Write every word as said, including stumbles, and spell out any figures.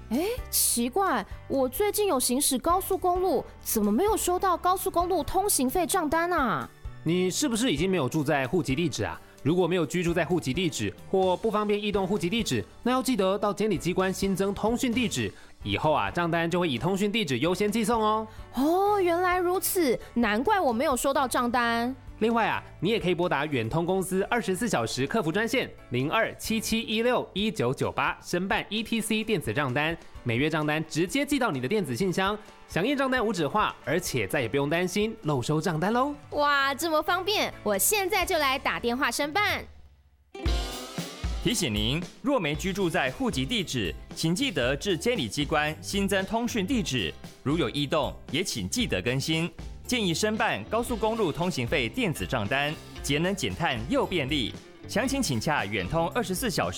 哎，奇怪，我最近有行驶高速公路，怎么没有收到高速公路通行费账单啊？ 你是不是已经没有住在户籍地址啊？如果没有居住在户籍地址或不方便异动户籍地址，那要记得到监理机关新增通讯地址，以后啊账单就会以通讯地址优先寄送哦。 哦，原来如此，难怪我没有收到账单。 另外啊，你也可以拨打远通公司二十四小时客服专线零二七七一六一九九八申办 E T C 电子账单，每月账单直接寄到你的电子信箱，响应账单无纸化，而且再也不用担心漏收账单喽！ 哇，这么方便，我现在就来打电话申办。 提醒您，若没居住在户籍地址，请记得至监理机关新增通讯地址，如有异动，也请记得更新。建议申办高速公路通行费电子账单，节能减碳又便利。详情请洽远通二十四小时